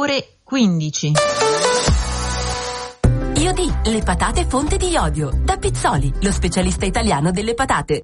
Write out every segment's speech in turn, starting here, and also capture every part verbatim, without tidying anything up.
ore quindici. Iodi, le patate fonte di iodio. Da Pizzoli, lo specialista italiano delle patate.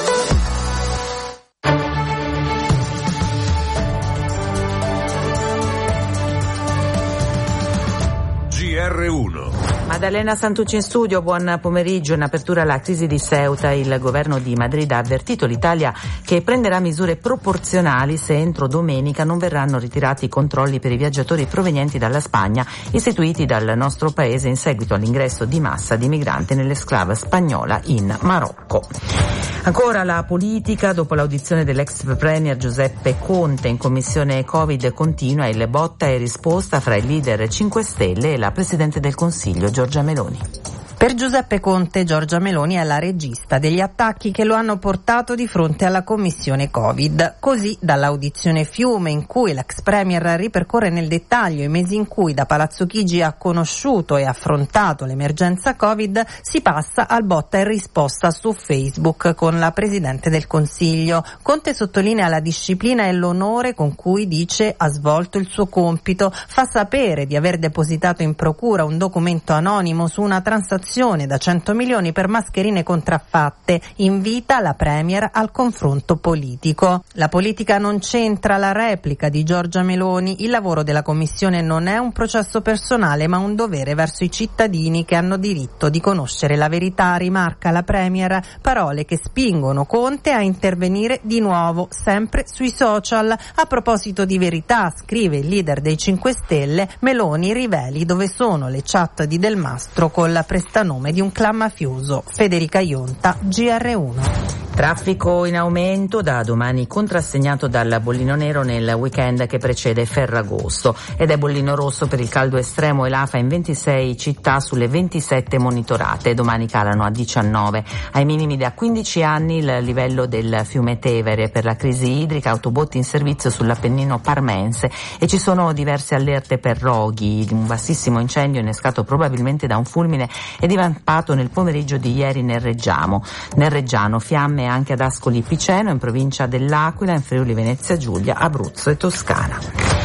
G R uno. Maddalena Santucci in studio, buon pomeriggio. In apertura alla crisi di Ceuta, il governo di Madrid ha avvertito l'Italia che prenderà misure proporzionali se entro domenica non verranno ritirati i controlli per i viaggiatori provenienti dalla Spagna istituiti dal nostro paese in seguito all'ingresso di massa di migranti nell'esclave spagnola in Marocco. Ancora la politica, dopo l'audizione dell'ex premier Giuseppe Conte in commissione Covid continua il botta e risposta fra il leader cinque Stelle e la Presidente del Consiglio Giorgia Meloni. Per Giuseppe Conte, Giorgia Meloni è la regista degli attacchi che lo hanno portato di fronte alla commissione Covid. Così, dall'audizione Fiume, in cui l'ex premier ripercorre nel dettaglio i mesi in cui da Palazzo Chigi ha conosciuto e affrontato l'emergenza Covid, si passa al botta e risposta su Facebook con la Presidente del Consiglio. Conte sottolinea la disciplina e l'onore con cui, dice, ha svolto il suo compito. Fa sapere di aver depositato in procura un documento anonimo su una transazione da cento milioni per mascherine contraffatte. Invita la Premier al confronto politico. La politica non c'entra, la replica di Giorgia Meloni. Il lavoro della Commissione non è un processo personale ma un dovere verso i cittadini che hanno diritto di conoscere la verità, rimarca la Premier. Parole che spingono Conte a intervenire di nuovo, sempre sui social. A proposito di verità, scrive il leader dei cinque Stelle, Meloni riveli dove sono le chat di Del Mastro con la prestanza nome di un clan mafioso. Federica Ionta, G R uno. Traffico in aumento da domani contrassegnato dal bollino nero nel weekend che precede Ferragosto ed è bollino rosso per il caldo estremo e l'afa in ventisei città sulle ventisette monitorate. Domani calano a diciannove. Ai minimi da quindici anni il livello del fiume Tevere per la crisi idrica, autobotti in servizio sull'Appennino parmense e ci sono diverse allerte per roghi. Un vastissimo incendio innescato probabilmente da un fulmine è divampato nel pomeriggio di ieri nel Reggiano. Nel Reggiano fiamme anche ad Ascoli Piceno, in provincia dell'Aquila, in Friuli Venezia Giulia, Abruzzo e Toscana.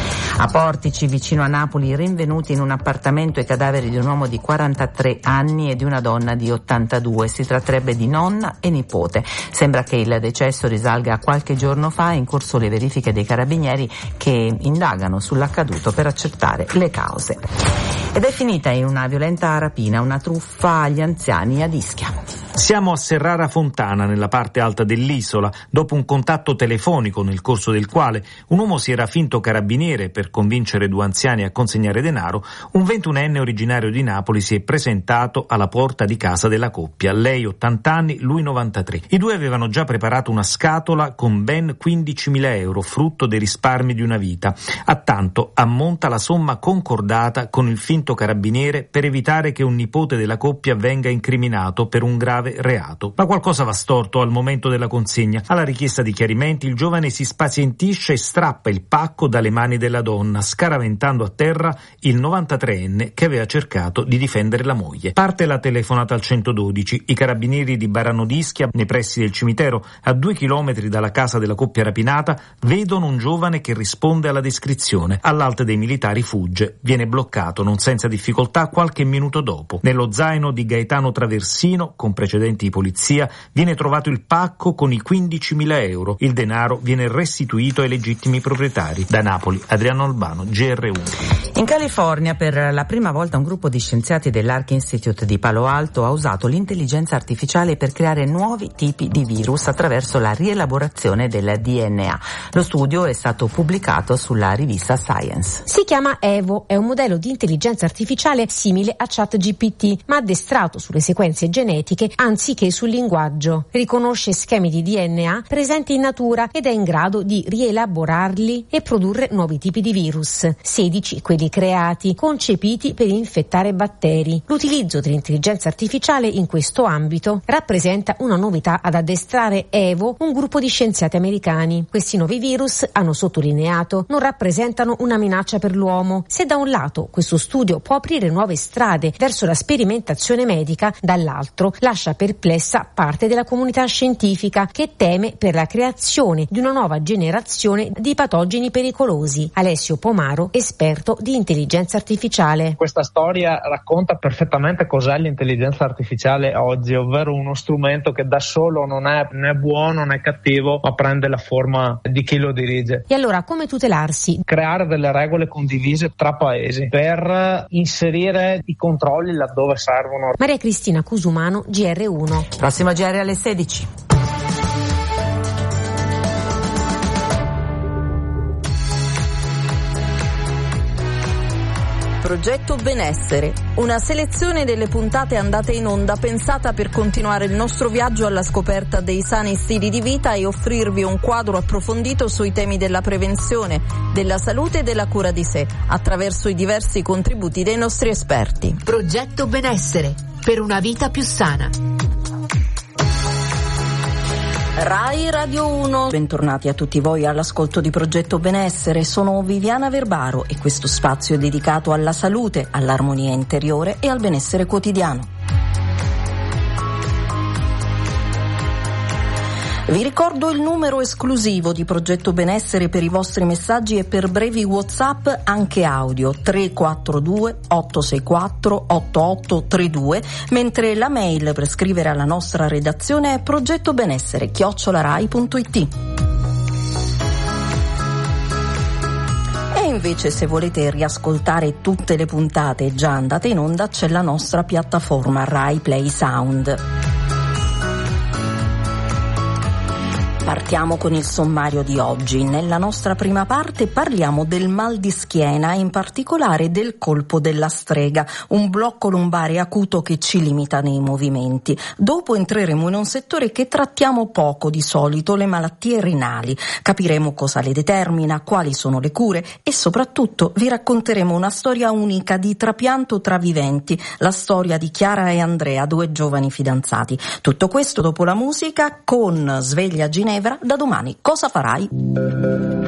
A Portici, vicino a Napoli, rinvenuti in un appartamento i cadaveri di un uomo di quarantatré anni e di una donna di ottantadue. Si tratterebbe di nonna e nipote. Sembra che il decesso risalga a qualche giorno fa, in corso le verifiche dei carabinieri che indagano sull'accaduto per accertare le cause. Ed è finita in una violenta rapina, una truffa agli anziani ad Ischia. Siamo a Serrara Fontana, nella parte alta dell'isola, dopo un contatto telefonico nel corso del quale un uomo si era finto carabiniere per convincere due anziani a consegnare denaro. Un ventunenne originario di Napoli si è presentato alla porta di casa della coppia, lei ottanta anni, lui novantatré. I due avevano già preparato una scatola con ben quindicimila euro, frutto dei risparmi di una vita. A tanto ammonta la somma concordata con il finto carabiniere per evitare che un nipote della coppia venga incriminato per un grave reato. Ma qualcosa va storto al momento della consegna. Alla richiesta di chiarimenti il giovane si spazientisce e strappa il pacco dalle mani della donna, scaraventando a terra il novantatreenne che aveva cercato di difendere la moglie. Parte la telefonata al centododici. I carabinieri di Barano d'Ischia, nei pressi del cimitero, a due chilometri dalla casa della coppia rapinata, vedono un giovane che risponde alla descrizione. All'Alte dei Militari fugge. Viene bloccato, non senza difficoltà, qualche minuto dopo. Nello zaino di Gaetano Traversino, con precedenti di polizia, viene trovato il pacco con i quindicimila euro. Il denaro viene restituito ai legittimi proprietari. Da Napoli, Adriano Albano, G R uno. In California, per la prima volta, un gruppo di scienziati dell'Arc Institute di Palo Alto ha usato l'intelligenza artificiale per creare nuovi tipi di virus attraverso la rielaborazione del D N A. Lo studio è stato pubblicato sulla rivista Science. Si chiama Evo, è un modello di intelligenza artificiale simile a ChatGPT, ma addestrato sulle sequenze genetiche anziché sul linguaggio. Riconosce schemi di D N A presenti in natura ed è in grado di rielaborarli e produrre nuovi tipi di virus, sedici quelli creati, concepiti per infettare batteri. L'utilizzo dell'intelligenza artificiale in questo ambito rappresenta una novità ad addestrare Evo, un gruppo di scienziati americani. Questi nuovi virus, hanno sottolineato, non rappresentano una minaccia per l'uomo. Se da un lato questo studio può aprire nuove strade verso la sperimentazione medica, dall'altro lascia perplessa parte della comunità scientifica che teme per la creazione di una nuova generazione di patogeni pericolosi. Alessio Pomaro, esperto di intelligenza artificiale. Questa storia racconta perfettamente cos'è l'intelligenza artificiale oggi, ovvero uno strumento che da solo non è né buono né cattivo, ma prende la forma di chi lo dirige. E allora come tutelarsi? Creare delle regole condivise tra paesi per inserire i controlli laddove servono. Maria Cristina Cusumano, G R uno. Prossimo G R alle sedici. Progetto Benessere, una selezione delle puntate andate in onda pensata per continuare il nostro viaggio alla scoperta dei sani stili di vita e offrirvi un quadro approfondito sui temi della prevenzione, della salute e della cura di sé, attraverso i diversi contributi dei nostri esperti. Progetto Benessere, per una vita più sana. Rai Radio uno. Bentornati a tutti voi all'ascolto di Progetto Benessere. Sono Viviana Verbaro e questo spazio è dedicato alla salute, all'armonia interiore e al benessere quotidiano. Vi ricordo il numero esclusivo di Progetto Benessere per i vostri messaggi e per brevi WhatsApp anche audio tre quattro due otto sei quattro otto otto tre due, mentre la mail per scrivere alla nostra redazione è progettobenessere chiocciola rai punto it. E invece se volete riascoltare tutte le puntate già andate in onda c'è la nostra piattaforma Rai Play Sound. Partiamo con il sommario di oggi. Nella nostra prima parte parliamo del mal di schiena e in particolare del colpo della strega, un blocco lombare acuto che ci limita nei movimenti. Dopo entreremo in un settore che trattiamo poco di solito, le malattie renali. Capiremo cosa le determina, quali sono le cure e soprattutto vi racconteremo una storia unica di trapianto tra viventi, la storia di Chiara e Andrea, due giovani fidanzati. Tutto questo dopo la musica con Sveglia Ginevra. Da domani cosa farai?